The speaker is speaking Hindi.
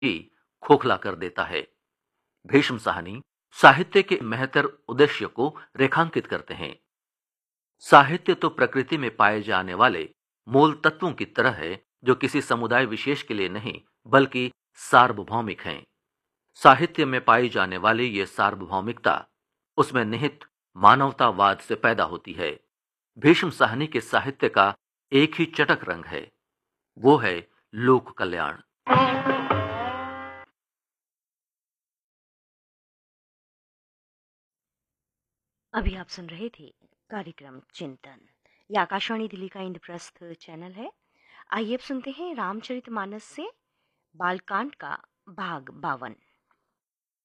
ही खोखला कर देता है। भीष्म साहनी साहित्य के महत्तर उद्देश्य को रेखांकित करते हैं। साहित्य तो प्रकृति में पाए जाने वाले मूल तत्वों की तरह है, जो किसी समुदाय विशेष के लिए नहीं बल्कि सार्वभौमिक हैं। साहित्य में पाई जाने वाली ये सार्वभौमिकता उसमें निहित मानवतावाद से पैदा होती है। भीष्म साहनी के साहित्य का एक ही चटक रंग है, वो है लोक कल्याण। अभी आप सुन रहे थे कार्यक्रम चिंतन। ये आकाशवाणी दिल्ली का इंद्रप्रस्थ चैनल है। आइए अब सुनते हैं रामचरितमानस से बालकांड का भाग 52।